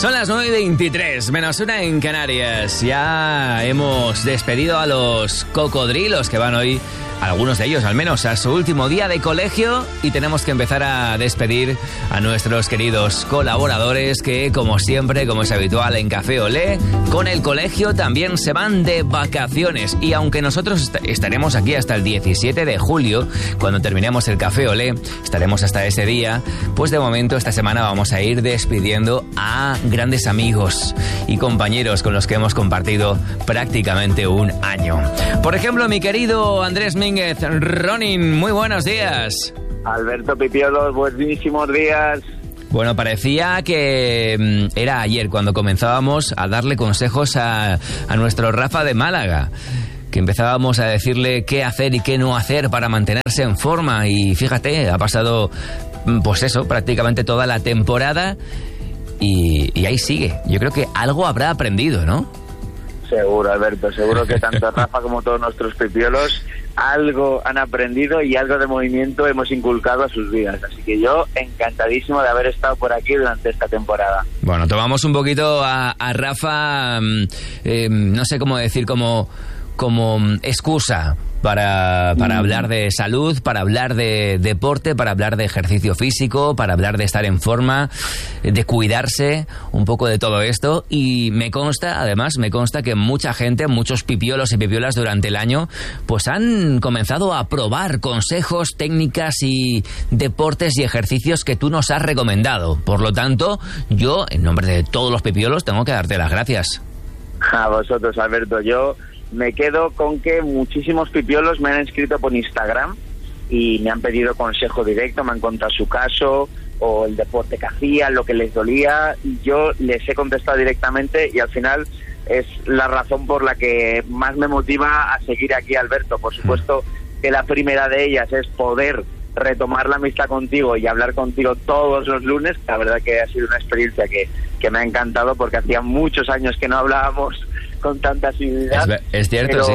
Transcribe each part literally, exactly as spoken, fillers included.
Son las nueve y veintitrés, menos una en Canarias. Ya hemos despedido a los cocodrilos que van hoy, algunos de ellos al menos, a su último día de colegio, y tenemos que empezar a despedir a nuestros queridos colaboradores que, como siempre, como es habitual en Café Olé, con el colegio también se van de vacaciones. Y aunque nosotros est- estaremos aquí hasta el diecisiete de julio, cuando terminemos el Café Olé, estaremos hasta ese día, pues de momento esta semana vamos a ir despidiendo a grandes amigos y compañeros con los que hemos compartido prácticamente un año. Por ejemplo, mi querido Andrés Mínguez, Ronin, muy buenos días. Alberto Pipiolos, buenísimos días. Bueno, parecía que mm, era ayer cuando comenzábamos a darle consejos a, a nuestro Rafa de Málaga, que empezábamos a decirle qué hacer y qué no hacer para mantenerse en forma, y fíjate, ha pasado, pues eso, prácticamente toda la temporada y, y ahí sigue. Yo creo que algo habrá aprendido, ¿no? Seguro, Alberto, seguro que tanto Rafa como todos nuestros pipiolos algo han aprendido y algo de movimiento hemos inculcado a sus vidas. Así que yo encantadísimo de haber estado por aquí durante esta temporada. Bueno, tomamos un poquito a, a Rafa, eh, no sé cómo decir, como, como excusa para, para mm. hablar de salud, para hablar de deporte, para hablar de ejercicio físico, para hablar de estar en forma, de cuidarse, un poco de todo esto. Y me consta, además, me consta que mucha gente, muchos pipiolos y pipiolas durante el año, pues han comenzado a probar consejos, técnicas y deportes y ejercicios que tú nos has recomendado. Por lo tanto, yo, en nombre de todos los pipiolos, tengo que darte las gracias. A vosotros, Alberto. Yo me quedo con que muchísimos pipiolos me han escrito por Instagram y me han pedido consejo directo, me han contado su caso o el deporte que hacían, lo que les dolía, y yo les he contestado directamente, y al final es la razón por la que más me motiva a seguir aquí, Alberto. Por supuesto que la primera de ellas es poder retomar la amistad contigo y hablar contigo todos los lunes. La verdad que ha sido una experiencia que, que me ha encantado, porque hacía muchos años que no hablábamos con tanta asiduidad. Es, es cierto, pero sí.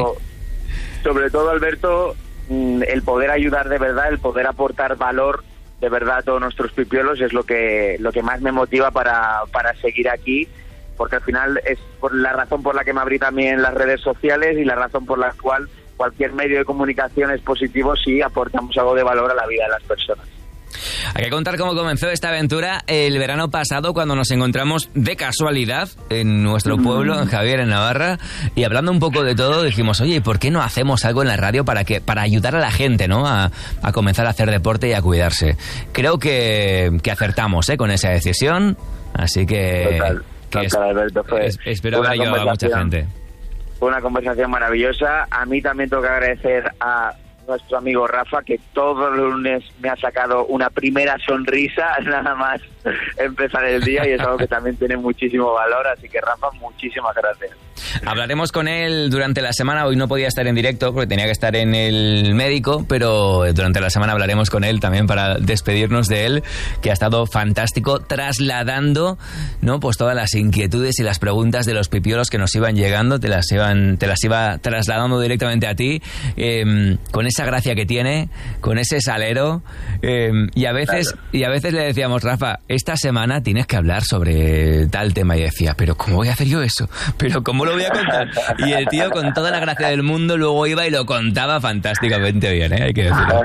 Sobre todo, Alberto, el poder ayudar de verdad, el poder aportar valor de verdad a todos nuestros pipiolos es lo que lo que más me motiva para, para seguir aquí, porque al final es por la razón por la que me abrí también las redes sociales y la razón por la cual cualquier medio de comunicación es positivo si aportamos algo de valor a la vida de las personas. Hay que contar cómo comenzó esta aventura el verano pasado, cuando nos encontramos de casualidad en nuestro pueblo, en Javier, en Navarra, y hablando un poco de todo dijimos, oye, ¿y por qué no hacemos algo en la radio para que para ayudar a la gente, ¿no? a, a comenzar a hacer deporte y a cuidarse? Creo que, que acertamos, ¿eh? con esa decisión, así que, Total, que total, es, Alberto, fue es, espero haber ayudado a mucha gente. Fue una conversación maravillosa. A mí también tengo que agradecer a nuestro amigo Rafa, que todos los lunes me ha sacado una primera sonrisa nada más empezar el día, y es algo que también tiene muchísimo valor. Así que, Rafa, muchísimas gracias. Hablaremos con él durante la semana. Hoy no podía estar en directo porque tenía que estar en el médico, pero durante la semana hablaremos con él también para despedirnos de él, que ha estado fantástico trasladando, ¿no? pues todas las inquietudes y las preguntas de los pipiolos que nos iban llegando, te las iban, te las iba trasladando directamente a ti, eh, con esa gracia que tiene, con ese salero, eh, y a veces claro. y a veces le decíamos, Rafa, esta semana tienes que hablar sobre tal tema, y decía, pero ¿cómo voy a hacer yo eso? ¿Pero cómo lo voy a contar? Y el tío, con toda la gracia del mundo, luego iba y lo contaba fantásticamente bien, ¿eh? Hay que decirlo.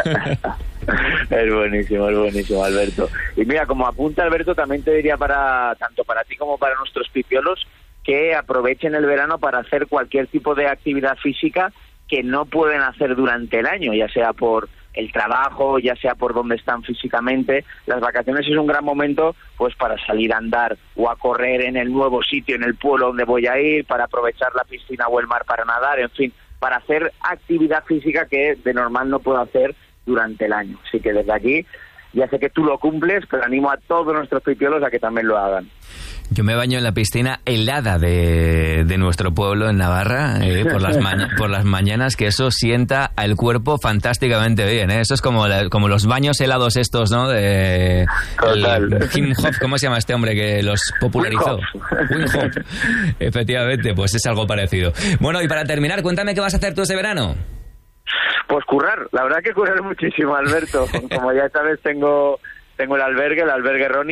Es buenísimo, es buenísimo, Alberto. Y mira, como apunta Alberto, también te diría, para tanto para ti como para nuestros pipiolos, que aprovechen el verano para hacer cualquier tipo de actividad física que no pueden hacer durante el año, ya sea por el trabajo, ya sea por donde están físicamente. Las vacaciones es un gran momento pues para salir a andar o a correr en el nuevo sitio, en el pueblo donde voy a ir, para aprovechar la piscina o el mar para nadar, en fin, para hacer actividad física que de normal no puedo hacer durante el año. Así que desde aquí, ya sé que tú lo cumples, pero animo a todos nuestros pipiolos a que también lo hagan. Yo me baño en la piscina helada de, de nuestro pueblo en Navarra eh, por, las ma- por las mañanas, que eso sienta al cuerpo fantásticamente bien, ¿eh? Eso es como, la, como los baños helados estos, ¿no? De el, Kim Hof, ¿cómo se llama este hombre que los popularizó? Wim Hof. Efectivamente, pues es algo parecido. Bueno, y para terminar, cuéntame qué vas a hacer tú este verano. Pues currar, la verdad que currar muchísimo, Alberto. Como ya sabes, tengo, tengo el albergue, el albergue Ronin,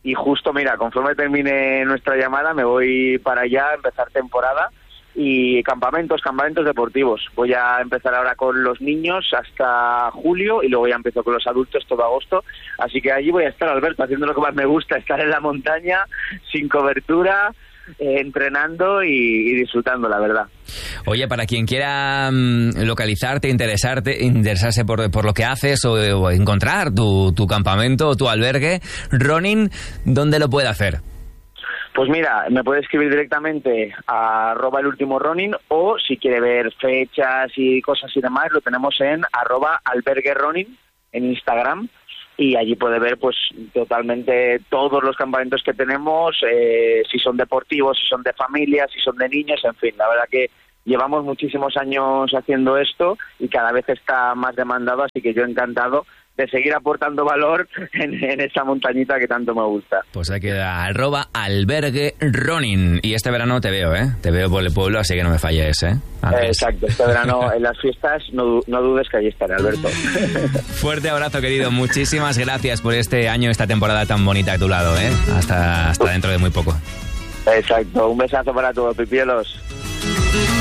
y justo, mira, conforme termine nuestra llamada me voy para allá a empezar temporada y campamentos, campamentos deportivos. Voy a empezar ahora con los niños hasta julio y luego ya empiezo con los adultos todo agosto. Así que allí voy a estar, Alberto, haciendo lo que más me gusta, estar en la montaña, sin cobertura, eh, entrenando y, y disfrutando, la verdad. Oye, para quien quiera mmm, localizarte, interesarte, interesarse por, por lo que haces o, o encontrar tu, tu campamento o tu albergue, Ronin, ¿dónde lo puede hacer? Pues mira, me puede escribir directamente a arroba el último Ronin, o si quiere ver fechas y cosas y demás, lo tenemos en arroba albergue Ronin en Instagram, y allí puede ver pues totalmente todos los campamentos que tenemos, eh, si son deportivos, si son de familia, si son de niños, en fin, la verdad que llevamos muchísimos años haciendo esto y cada vez está más demandado, así que yo encantado de seguir aportando valor en, en esa montañita que tanto me gusta. Pues hay que arroba albergue Ronin. Y este verano te veo, ¿eh? Te veo por el pueblo, así que no me falles, ¿eh? eh exacto, este verano en las fiestas no, no dudes que allí estaré, Alberto. Fuerte abrazo, querido. Muchísimas gracias por este año, esta temporada tan bonita a tu lado, ¿eh? Hasta, hasta dentro de muy poco. Exacto, un besazo para todos, pipielos.